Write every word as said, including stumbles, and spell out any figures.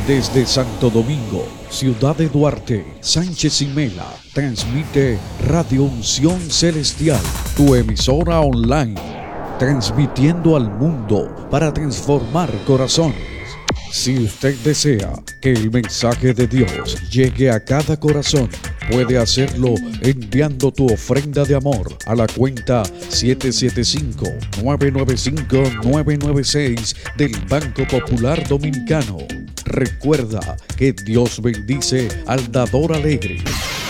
Desde Santo Domingo, Ciudad de Duarte, Sánchez y Mela, transmite Radio Unción Celestial, tu emisora online, transmitiendo al mundo para transformar corazones. Si usted desea que el mensaje de Dios llegue a cada corazón, puede hacerlo enviando tu ofrenda de amor a la cuenta siete siete cinco, nueve nueve cinco, nueve nueve seis del Banco Popular Dominicano. Recuerda que Dios bendice al dador alegre.